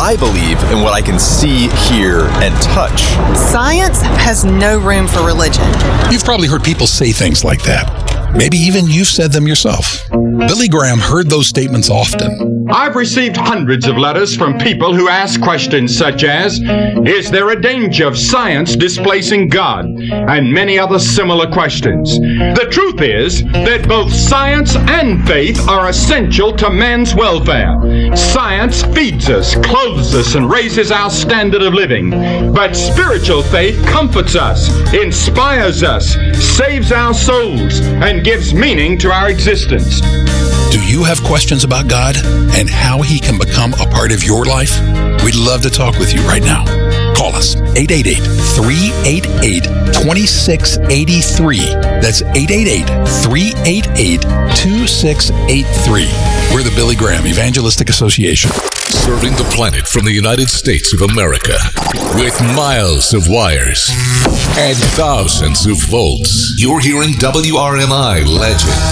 I believe in what I can see, hear, and touch. Science has no room for religion. You've probably heard people say things like that. Maybe even you've said them yourself. Billy Graham heard those statements often. I've received hundreds of letters from people who ask questions such as, is there a danger of science displacing God? And many other similar questions. The truth is that both science and faith are essential to man's welfare. Science feeds us, clothes us, and raises our standard of living. But spiritual faith comforts us, inspires us, saves our souls, and gives meaning to our existence. Do you have questions about God and how He can become a part of your life? We'd love to talk with you right now. Call us, 888-388-2683. That's 888-388-2683. We're the Billy Graham Evangelistic Association. Serving the planet from the United States of America with miles of wires and thousands of volts. You're hearing WRMI Legends.